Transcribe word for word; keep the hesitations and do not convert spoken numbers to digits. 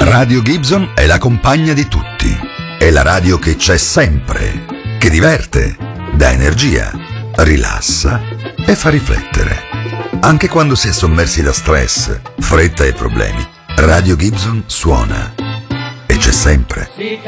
Radio Gibson è la compagna di tutti. È la radio che c'è sempre, che diverte, dà energia, rilassa e fa riflettere. Anche quando si è sommersi da stress, fretta e problemi, Radio Gibson suona e c'è sempre.